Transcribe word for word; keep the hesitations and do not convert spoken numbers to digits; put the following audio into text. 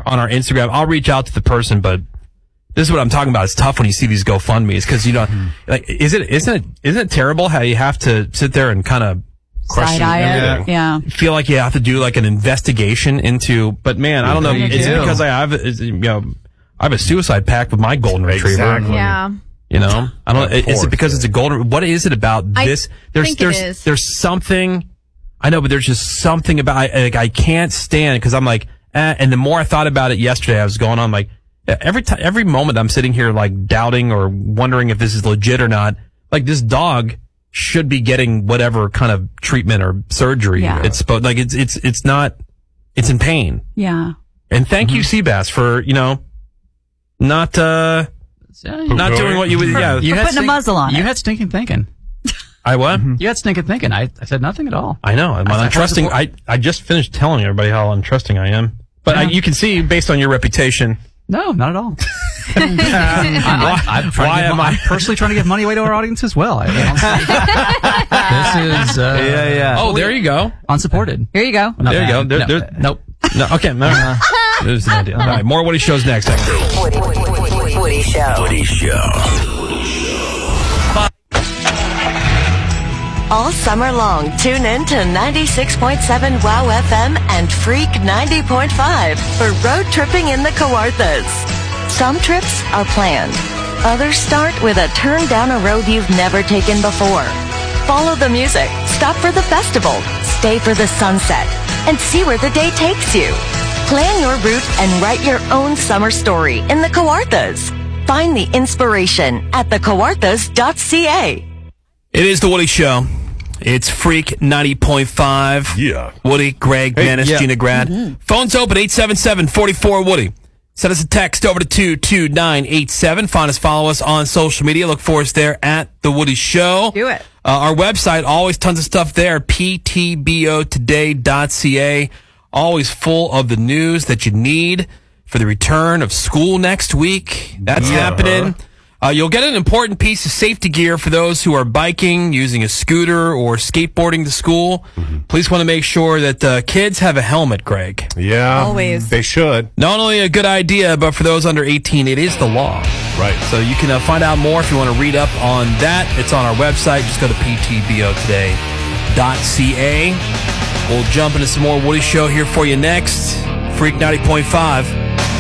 our on our Instagram. I'll reach out to the person, but this is what I'm talking about. It's tough when you see these GoFundMe's because you know, mm-hmm. like, is it isn't it isn't it terrible how you have to sit there and kind of question everything? Yeah, feel like you have to do like an investigation into. But man, I don't know. It's do. because I have you know I have a suicide pact with my golden retriever. Exactly. Yeah. You know, I don't. Oh, is it because thing. it's a golden? What is it about I this? There's think there's it is. there's something. I know, but there's just something about like I can't stand because I'm like, eh, and the more I thought about it yesterday, I was going on like every time, every moment I'm sitting here like doubting or wondering if this is legit or not. Like this dog should be getting whatever kind of treatment or surgery Yeah. it's supposed. Like it's it's it's not. It's in pain. Yeah. And thank Mm-hmm. you, Seabass, for you know, not uh. Not doing what you would, yeah. You had putting stink, a muzzle on You it. had stinking thinking. I what? Mm-hmm. You had stinking thinking. I, I said nothing at all. I know. I'm I, untrusting. I, I just finished telling everybody how untrusting I am. But yeah. I, you can see, based on your reputation. No, not at all. I, I, I'm Why am mo- I? I'm personally trying to give money away to our audience as well. I, I this is, uh, yeah, yeah. Oh, there you go. Unsupported. Here you go. Not there you bad. go. There, no, there, nope. No, okay. No, no. There's an idea. All right. More Woody Shows next. Woody, Woody, Woody, Woody, Woody Show. Woody Show. All summer long, tune in to ninety-six point seven WOW F M and Freak ninety point five for road tripping in the Kawarthas. Some trips are planned. Others start with a turn down a road you've never taken before. Follow the music, stop for the festival, stay for the sunset, and see where the day takes you. Plan your route and write your own summer story in the Kawarthas. Find the inspiration at the kawarthas dot c a. It is the Woody Show. It's Freak ninety point five. Yeah. Woody, Greg, Hey, Menace, yeah. Gina Grad. Mm-hmm. Phone's open, eight seven seven, four four, Woody. Send us a text over to two two nine eight seven. Find us, follow us on social media. Look for us there at The Woody Show. Do it. Uh, our website, always tons of stuff there, p t b o today dot c a. Always full of the news that you need for the return of school next week. That's Yeah. happening. Uh, you'll get an important piece of safety gear for those who are biking, using a scooter, or skateboarding to school. Mm-hmm. Please want to make sure that uh, kids have a helmet, Greg. Yeah. Always. They should. Not only a good idea, but for those under eighteen, it is the law. Right. So you can uh, find out more if you want to read up on that. It's on our website. Just go to p t b o today dot c a. We'll jump into some more Woody Show here for you next. Freak ninety point five.